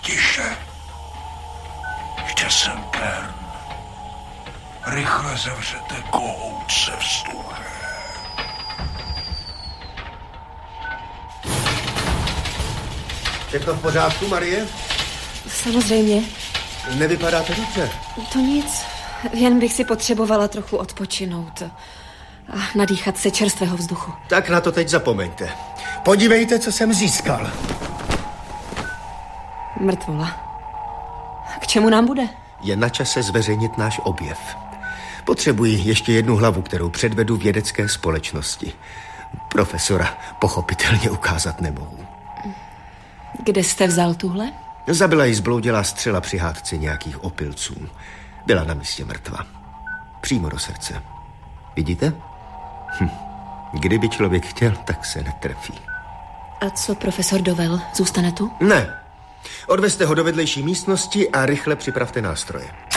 Tiše. Jde sem, Kern. Rychle zavřete kohout se vzduchem. Všechno v pořádku, Marie? Samozřejmě. Nevypadáte dobře. To nic. Jen bych si potřebovala trochu odpočinout. A nadýchat se čerstvého vzduchu. Tak na to teď zapomeňte. Podívejte, co jsem získal. Mrtvola. K čemu nám bude? Je na čase zveřejnit náš objev. Potřebuji ještě jednu hlavu, kterou předvedu vědecké společnosti. Profesora pochopitelně ukázat nemohu. Kde jste vzal tuhle? Zabila ji zbloudělá střela při hádce nějakých opilců. Byla na místě mrtva. Přímo do srdce. Vidíte? Kdyby člověk chtěl, tak se netrefí. A co profesor Dovel? Zůstane tu? Ne. Odvezte ho do vedlejší místnosti a rychle připravte nástroje.